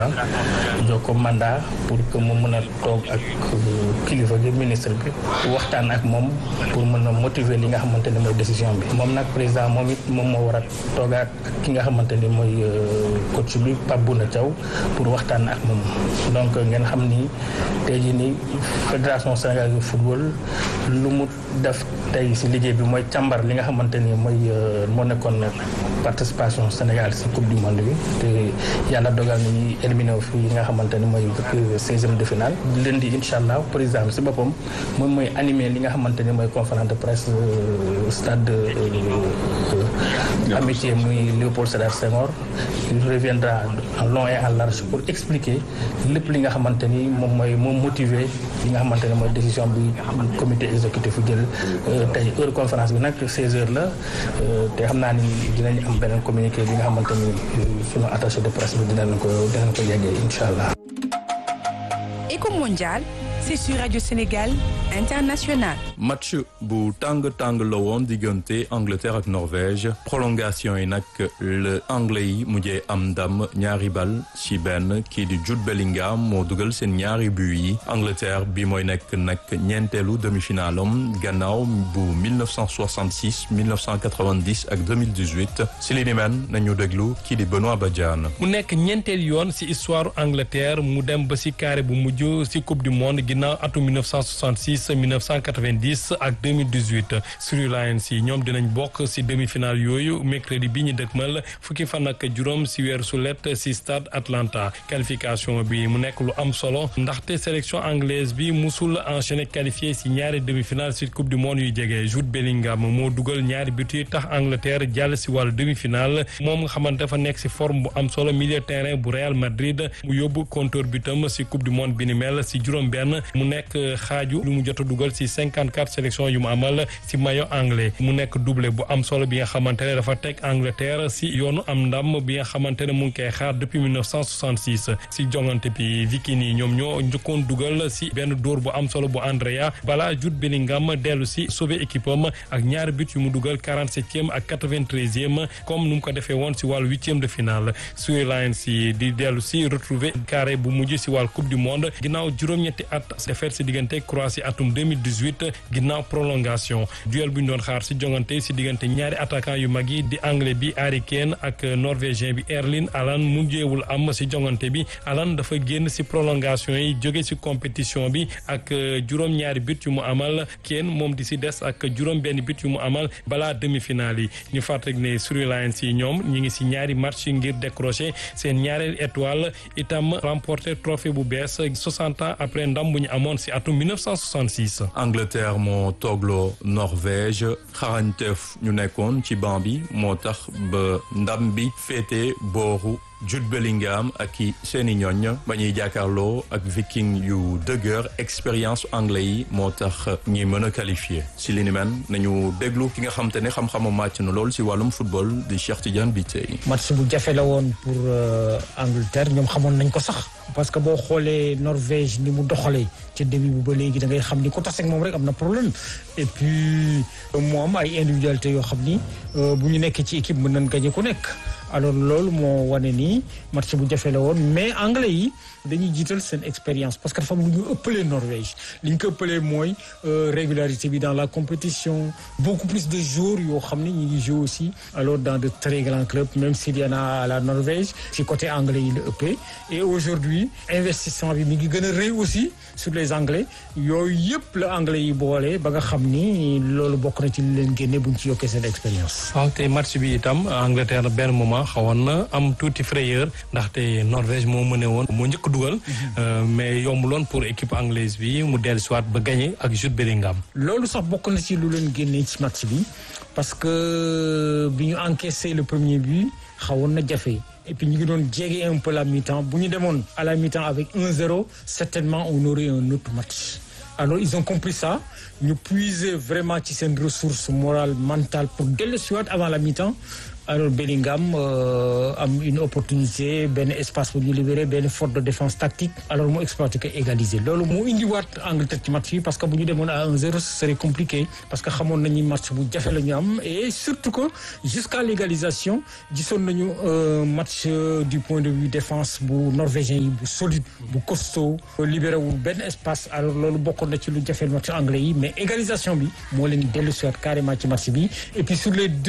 jox ko mandat pour que mu mën a toog ak kilifa gi ministre bi waxtaan ak moom pour mën a motiver li nga xamante ne mooy décision bi moom nag président moom it moom moo war a toogaat ak ki nga xamante ni mooy coach bi Pape Bouna Thiaw pour waxtaan ak moom donc ngeen xam ni tey jii ni fédération sénégalaise de football lu mu def tey si liggéey bi mooy càmbar li nga xamante ni mooy moo nekkoon participation Sénégal si coupe du monde bi te yàlla dogal nañu éliminé wu fi yi nga xamante ni mooy 16e de finale lundi incha allah président bi si boppam moom mooy animé li nga xamante ni mooy conférence de presse stade amitié muy Léopold Sédar Senghor il reviendra en long et en large pour expliquer lépp li nga xamante ni moom motiver li nga xamante ni mooy décision bi comité exécutif jël tey heure conférence bi nag 16h la te xam naa ni dinañ am beneen communiqué bi nga xamante ni sunu attaché de presse bi dinañ ko yeggee incha allah. Éco Mondial, c'est sur Radio Sénégal International. match bu tàng la woon diggante Angleterre ak Norvège prolongation yi nag le anglais yi mujjee am ndam ñaari bal ci benn kii di Jude Bellingham moo dugal seen ñaari but yi Angleterre bi mooy nekk nag ñeenteelu demi-finalam gannaaw bu 1966 1990 ak 2018 ci li ni men nañu déglu kii di Benoît Badiane. mu nekk ñeenteel yoon ci histoire Angleterre mu dem ba ci carré bu mujj ci coupe du monde ginnaaw atum 1966 1990 ak 2018 Surrey Lions yi ñoom dinañ bokk ci demi-finale yooyu mercredi bi ñu dëkkmal fukki fan ak juróom ci weeru sulet ci stade Atlanta qualification bi mu nekk lu am solo ndaxte sélection anglaise bi musul enchaîné qualifié ci ñaari demi-finale ci coupe du monde yu jege Jude Bellingham moo dugal ñaari but yi tax Angleterre jàll ci wàllu demi-finale moom nga xamante dafa nekk ci forme bu am solo milieu terrain bu Real Madrid mu yóbbu compteur butam ci coupe du monde bi ni mel ci juróom benn mu nekk xaaju lu mu jot a dugal ci 54 sélections yu mu amal ci maillot anglais mu nekk doublé bu am solo bi nga xamante ne dafa teg Angleterre ci yoonu am ndam bi nga xamante ne mu ngi koy xaar depuis 1966 ci jongante bi Viking yi ñoom ñoo njëkkoon dugal ci benn dóor bu am solo bu Andrea bala Jude Bellingham dellu ci sauver équipe am ak ñaari but yu mu dugal 47e ak 93e comme nu mu ko defee woon ci wàllu 8e de finale Surrey Lions yi di dellu ci retrouver carré bu mujj ci wàllu coupe du monde ginnaaw juróom-ñetti at defet ci diggante Croatie atum 2018 ginnaaw prolongation duel bu ñu doon xaar ci jongante ci diggante ñaari attaquant yu mag yi di anglais bi Harry Kane ak norvégien bi Erling Haaland mujjeewul am ci jongante bi Haaland dafa génn ci prolongation yi jóge ci compétition bi ak juróom-ñaari but yu mu amal Kane moom di ci des ak juróom-benn but yu mu amal balaa demi-finale yi ñu fàttali ne Surrey Lions yi ñoom ñi ngi ci ñaari match ngir décrocher seen ñaareel étoile itam remporter trophée bu bees 60 ans après ndam bu ñu amoon ci atum 1966. Angleterre moo toogloo Norvège xarañteef ñu nekkoon ci banc bi moo tax ba ndam bi féete booru Jude Bellingham ak i seeni ñooñ ba ñuy jàkkaarloo ak Viking yu dëgër expérience anglais yi moo tax ñi mën a qualifié si li ni men nañu déglu ki nga xam te ne xam-xamu màcc na lool si wàllum football di Cheikh Tidiane Bitèye. match bu jafe la woon pour Angleterre ñoom xamoon nañ ko sax parce que boo xoolee Norvège ni mu doxalee ca début bu ba léegi da ngay xam ni ku tase ak moom rek am na problème et puis moom ay individualité yoo xam ni bu ñu nekkee ci équipe mën nañ gagné ku nekk. alors loolu moo wane ni match bu jafe la woon mais anglais yi dañuy jiital seen expérience parce que dafa am lu ñu ëppalee Norvège li ñu ko ëppalee mooy régularité bi dans la compétition beaucoup plus de joueurs yoo xam ne ñu ngi jouer aussi alors dans de très grands clubs même s'il y en a à la Norvège ci côté anglais yi la ëppee et aujourd'hui investissement bi mi ngi gën a rëy aussi sur les anglais yooyu yëpp la anglais yi boole ba nga xam ni loolu bokk na ci li leen génne buñ ci yokkee seen expérience. waaw te match bi itam Angleterre benn moment xawoon na am tuuti frayeur ndaxte Norvège moo mëne woon moo njëkk dugal mais yombuloon pour équipe anglaise bi mu dellu siwaat ba gagné ak Jude Bellingham. loolu sax bokk na ci lu leen génnee ci match bi parce que bi ñu encaissé le premier but xawoon na jafe et puis ñu ngi doon jege un peu la mi-temps bu ñu demoon à la mi-temps avec 1-0 certainement on aurait un autre match. alors ils ont compris ça ñu puiser vraiment ci seen ressource morale mentale pour dellu siwaat avant la mi-temps alors Bellingham am une opportunité benn espace bu ñu libéré benn faute de défense tactique alors mu exploité ko égaliser loolu moo indiwaat Angleterre ci match bi parce que bu ñu demoon à 1-0 ce serait compliqué parce que xamoon nañu match bu jafe la ñu am et surtout que jusqu'à l'égalisation gisoon nañu match du point de vue défense bu norvégien yi bu solide bu costaud libéré wul benn espace alors loolu bokkoon na ci lu jafeel match anglais yi mais égalisation bi moo leen dellu siwaat carrément ci match bi et puis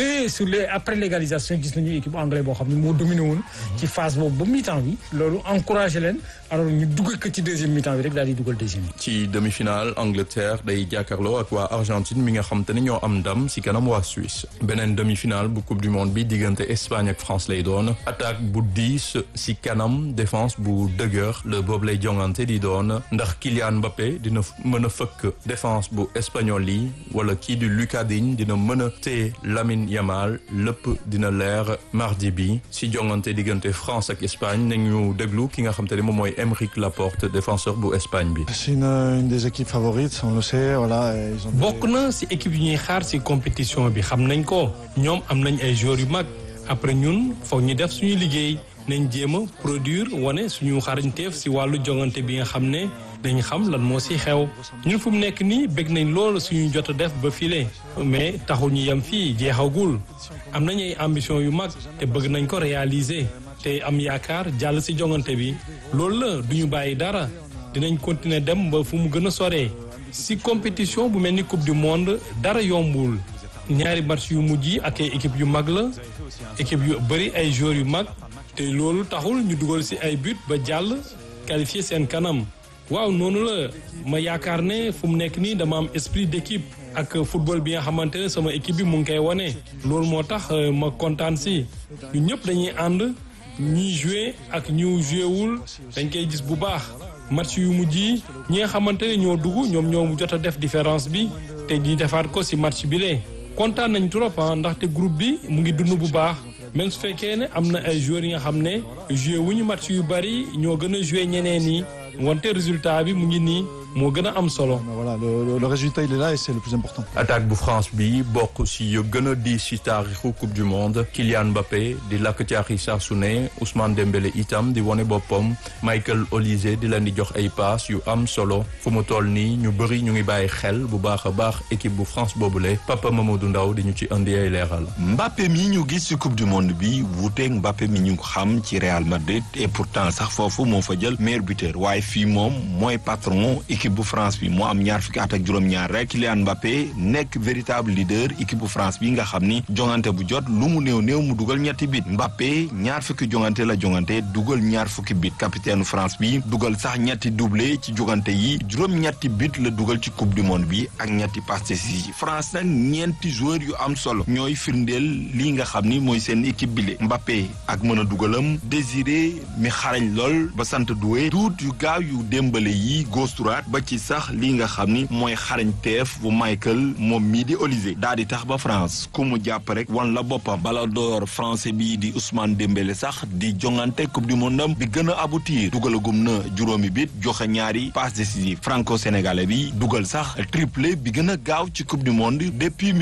après l'égalisation gis nañu équipe anglais boo xam ne moo dominé woon ci phase boobu ba mi-temps bi loolu encouragé leen alors ñu dugal ko ci deuxième mi-temps bi rek daal di dugal deuxième bi. ci demi-finale Angleterre day jàkkaarloo ak waa Argentine mi nga xam te ne ñoo am ndam si kanam waa Suisse beneen demi-finale bu coupe du monde bi diggante Espagne ak France lay doon attaque bu diis si kanam défense bu dëgër le boobu lay jongante di doon ndax Kylian Mbappé dina mën a fëkk défense bu espagnol yi wala kii di Lucas Digne dina mën a téye Lamine Yamal lépp dina leer mardi bi si jongante diggante France ak Espagne nañu déglu ki nga xam te ne moom mooy Aymeric Laporte défenseur bu Espagne bi. C'est une des équipes favorites on le sait voilà. bokk na si équipe yi ñuy xaar si compétition bi xam nañ ko ñoom am nañ ay joueurs yu mag après ñun foog ñu def suñu liggéey nañ jéem a produire wane suñu xarañteef si wàllu jongante bi nga xam ne dañ xam lan moo si xew ñun fu mu nekk nii bëgg nañ loolu suñu jot a def ba file mais taxul ñu yem fii jeexagul am nañ ay ambition yu mag te bëgg nañ ko réaliser te am yaakaar jàll si jongante bi loolu la duñu bàyyi dara dinañ continuer dem ba fu mu gën a soree si compétition bu mel ni coupe du monde dara yombul ñaari match yu mujj yi ak ay équipe yu mag la équipe yu bëri ay joueurs yu mag te loolu taxul ñu dugal si ay but ba jàll qualifier seen kanam waaw noonu la ma yaakaar ne fu mu nekk nii dama am esprit d'équipe ak football bi nga xamante ne sama équipe bi mu ngi koy wane loolu moo tax ma kontaan si ñun ñëpp dañuy ànd ñiy joué ak ñu joué wul dañ koy gis bu baax match yu mujj yi ñi nga xamante ne ñoo dugg ñoom ñoo jot a def différence bi te ñi defaat ko si match bi lee kontaan nañ trop ndaxte groupe bi mu ngi dund bu baax même su fekkee ne am na ay joueurs yi nga xam ne joué wuñu match yu bari ñoo gën a joué ñeneen yi wante résultat bi mu ngi nii moo gën a am solo. Voilà le résultat il est là et c'est le plus important. attaque bu France bi bokk si yu gën a di si taarixu coupe du monde Kylian Mbappé di lakk caaxi saa su ne Ousmane Dembélé itam di wane boppam Michael Olise di leen di jox ay paas yu am solo fu mu toll nii ñu bëri ñu ngi bàyyi xel bu baax a baax équipe bu France boobule Papa Mamadou Ndaw di ñu ci indi ay leeral. Mbappé mi ñu gis ci coupe du monde bi wuuteeg Mbappé mi ñu xam ci Real Madrid et pourtant sax foofu moo fa jël meilleur buteur waaye fii moom mooy patron équipe bu France bi moo am ñaar fukki at ak juróom-ñaar rek Kylian Mbappé nekk véritable leader équipe bu France bi nga xam ni jongante bu jot lu mu néew mu dugal ñetti bit Mbappé ñaar fukki jongante la jongante dugal ñaar fukki bit capitaine France bi dugal sax ñetti doublé ci jongante yi juróom-ñetti bit la dugal ci coupe du monde bi ak ñetti passes décisives France nag ñeenti joueurs yu am solo ñooy firndeel lii nga xam ni mooy seen équipe bi le Mbappé ak mën a dugalam Désiré mi xarañ lool ba sant Doué duut yu gaaw yu Dembélé yi gauche droite ba ci sax lii nga xam ni mooy xarañteef bu Michael moom mii di Olise daal di tax ba France ku mu jàpp rek wan la boppam Ballon d'Or français bii di Ousmane Dembélé sax di jongante coupe du monde bi gën a aboutir dugalagum na juróomi bit joxe ñaari passes décisives franco-sénégalais bi dugal sax triplé bi gën a gaaw ci coupe du monde depuis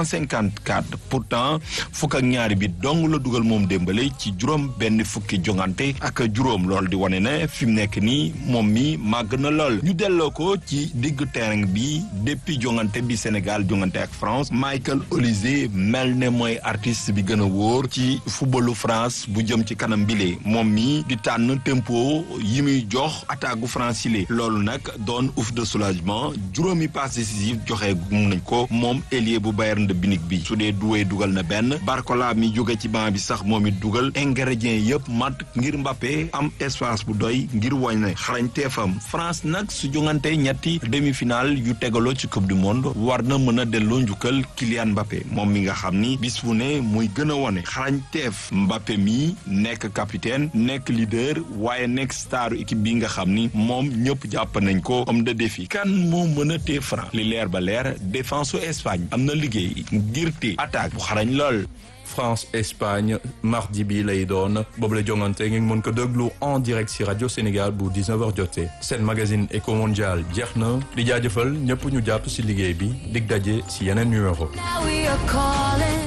1954 pourtant fukk ak ñaari bit dong la dugal moom Dembélé ci juróom benn fukki jongante ak juróom lool di wane ne fi mu nekk nii moom mi màgg na lool ñu delloo ko ci digg terrain bi depuis jongante bi Sénégal jongante ak France Michael Olise mel ne mooy artiste bi gën a wóor ci footballu France bu jëm ci kanam bile moom mi di tànn tempo yi muy jox attaque gu France yi loolu nag doon ouf de soulagement juróomi passe décisive joxe mun nañ ko moom ailier bu Bayern de Munich bi su dee Doué dugal na benn Barcola mi jóge ci banc bi sax moom it dugal ingrédient yëpp mat ngir Mbappé am espace bu doy ngir wàññi xarañteefam France nag su jongante ñetti demi-finale yu tegaloo ci coupe du monde war na mën a delloo njukkal Kylian Mbappé moom mi nga xam ni bis bu ne muy gën a wone xarañteef Mbappé mi nekk capitaine nekk leader waaye nekk staru équipe bi nga xam ni moom ñëpp jàpp nañ ko homme de défi kan moo mën a tee France li leer ba leer défense su Espagne am na liggéey ngir te attaque bu xarañ lool. France Espagne mardi bi lay doon boobu la jongante ngeen mën ko déglu en direct ci rajo Sénégal bu 19h jotee seen magazine Eco Mondial jeex na di jaajëfal ñëpp ñu jàpp ci liggéey bi dig daje ci yeneen numéro.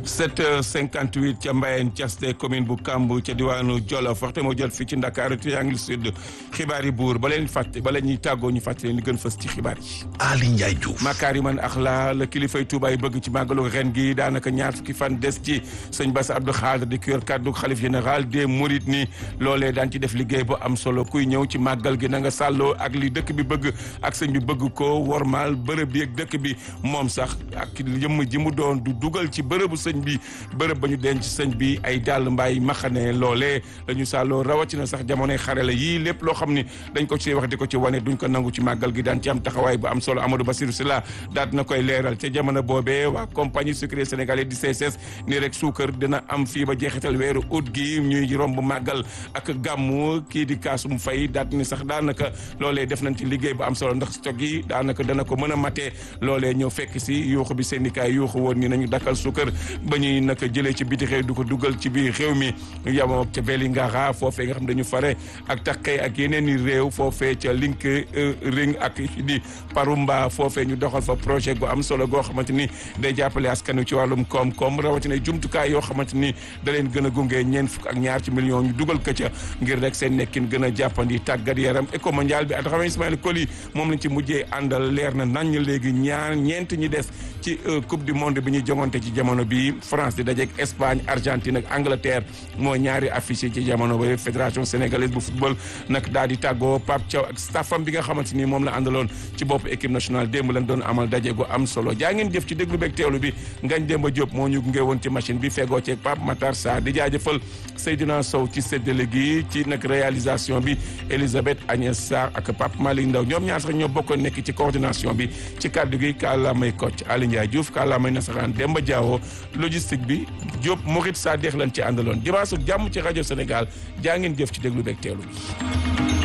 7h58 ca Mbayeen Thiasté commune bu Kamb ca diwaanu Jolof waxte moo jël fii ci Ndakaaru triangle sud xibaar yi buur ba leen fàtte bala ñuy tàggoo ñu fàtte leen di gën fës ci xibaar yi. Ali Ndiaye Diouf. makaariman axlaa la kilifay Touba yi bëgg ci màggalu ren gi daanaka ñaar fukki fan des ci sëñ Bass Abdou Khadre di yor kàddu xalif général des Mourides ni loolee daan ci def liggéey bu am solo kuy ñëw ci màggal gi na nga sàlloo ak li dëkk bi bëgg ak sëñ bi bëgg ko wormaal bërëb bi ak dëkk bi moom sax ak yëmm ji mu doon du dugal ci bërëbu sëñ bi bërëb ba ñu denc sëñ bi ay dàll mbaay maxane loolee la ñu sàlloo rawatina sax jamonoy xare la yii lépp loo xam ni dañ ko ci wax di ko ci wane duñ ko nangu ci màggal gi daan ci am taxawaay bu am solo Amadou Bassirou Sylla daat na koy leeral ca jamono boobee waa compagnie sucrière sénégalaise di CSS ni rek suukar dina am fii ba jeexital weeru août gi ñuy romb màggal ak gàmmu kii di Kasum Faye daat ni sax daanaka loolee def nañ ci liggéey bu am solo ndax stock yi daanaka dana ko mën a matee loolee ñëw fekk si yuuxu bi syndicat yuuxu woon ni nañu dakkal suukar ba ñuy naka jëlee ci biti réew du ko dugal ci biir réew mi yamoo ca Vélingara foofee nga xam dañu fare ak taqee ak yeneen i réew foofee ca Link Ring ak di Parumba foofee ñu doxal fa projet gu am solo goo xamante ni day jàppale askan wi ci wàllum koom-koom rawatina jumtukaay yoo xamante ni da leen gën a gunge ñeent fukk ak ñaar ci millions ñu dugal ko ca ngir rek seen nekkin gën a jàppandi tàggat yaram éco mondial bi Adama Ismaïla Coly moom lañ ci mujjee àndal leer na nañ léegi ñeent ñi des ci coupe du monde bi ñuy jongante ci jamono bi France di dajeek Espagne Argentine ak Angleterre moo ñaari affiché ci jamono ba fédération sénégalaise bu football nag daal di tàggoo Pape Thiaw ak staffam bi nga xamante ni moom la àndaloon ci bopp équipe nationale démb lañ doon amal daje gu am solo jaa ngeen jëf ci déglu beeg teewlu bi Ngagne Demba Diop moo ñu gunge woon ci machine bi fegoo ceeg Pape Matar Sarr di jaajëfal Seydina Sow ci séddale gi ci nag réalisation bi Elisabeth Agnès Sarr ak Pape Malick Ndaw ñoom ñaar sax ñoo bokkoon nekk ci coordination bi ci kàddu gi kàllaamay Kocc Ali Ndiaye Diouf kàllaamay nasaraan Demba Diawo logistique bi Diop Mouride Sadex lañ ci àndaloon dimanche jàmm ci rajo Sénégal jaa ngeen jëf ci déglu beeg teewlu bi